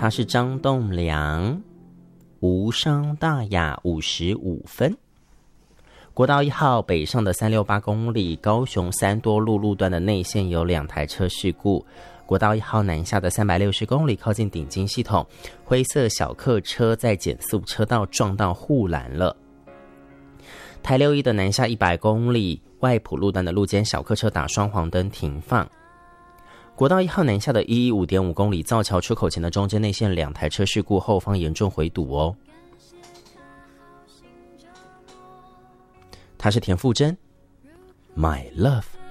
他是张栋梁，无伤大雅55分。国道1号北上的368公里，高雄三多路路段的内线有2台车事故。国道1号南下的360公里，靠近顶金系统，灰色小客车在减速车道撞到护栏了。台61的南下100公里，外埔路段的路肩小客车打双黄灯停放。国道1号南下的115.5公里，造桥出口前的中间内线2台车事故，后方严重回堵哦。他是田馥甄 My Love。